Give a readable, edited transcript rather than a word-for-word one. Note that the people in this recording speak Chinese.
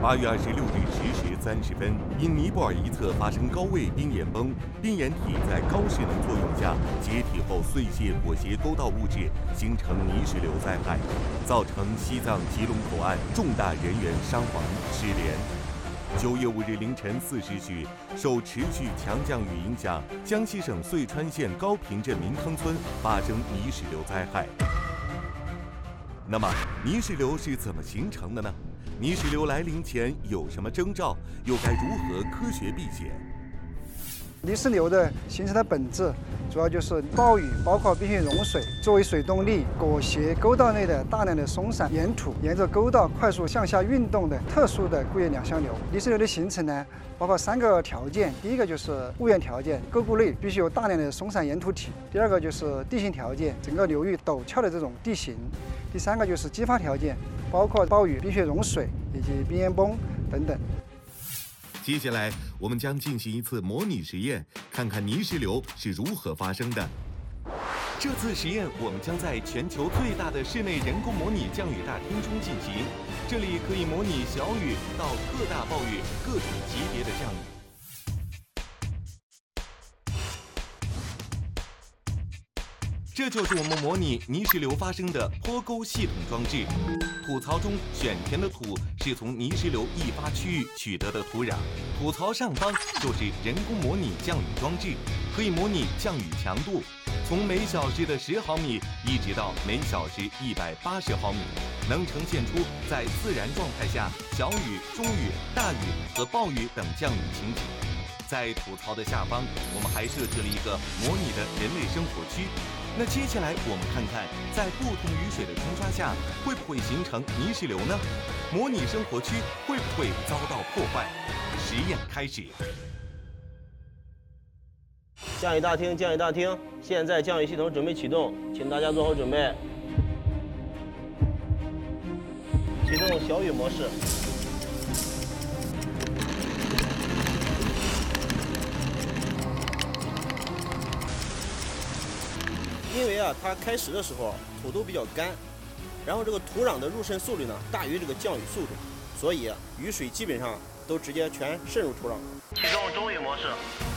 8月26日10时30分，因尼泊尔一侧发生高位冰岩崩，冰岩体在高势能作用下解体后碎屑裹挟沟道物质，形成泥石流灾害，造成西藏吉隆口岸重大人员伤亡失联。9月5日凌晨4时许，受持续强降雨影响，江西省遂川县高坪镇民坑村发生泥石流灾害。那么，泥石流是怎么形成的呢？泥石流来临前有什么征兆？又该如何科学避险？ 泥石流的形成的本质，主要就是暴雨，包括冰雪融水作为水动力，裹挟沟道内的大量的松散岩土，沿着沟道快速向下运动的特殊的固液两相流。泥石流的形成呢，包括3个条件：第一个就是物源条件，沟谷内必须有大量的松散岩土体；第二个就是地形条件，整个流域陡峭的这种地形；第3个就是激发条件，包括暴雨、冰雪融水以及冰岩崩等等。 接下来，我们将进行一次模拟实验，看看泥石流是如何发生的。这次实验，我们将在全球最大的室内人工模拟降雨大厅中进行，这里可以模拟小雨到特大暴雨各种级别的降雨。这就是我们模拟泥石流发生的坡沟系统装置。土槽中选填的土是从泥石流易发区域取得的土壤，土槽上方就是人工模拟降雨装置，可以模拟降雨强度，从每小时的10毫米一直到每小时180毫米，能呈现出在自然状态下小雨、中雨、大雨和暴雨等降雨情景。在土槽的下方，我们还设置了一个模拟的人类生活区。那接下来我们看看，在不同雨水的冲刷下，会不会形成泥石流呢？模拟生活区会不会遭到破坏？实验开始。 降雨大厅，降雨大厅，现在降雨系统准备启动，请大家做好准备。启动小雨模式。因为它开始的时候土都比较干，然后这个土壤的入渗速率呢大于这个降雨速度，所以雨水基本上都直接全渗入土壤。启动中雨模式。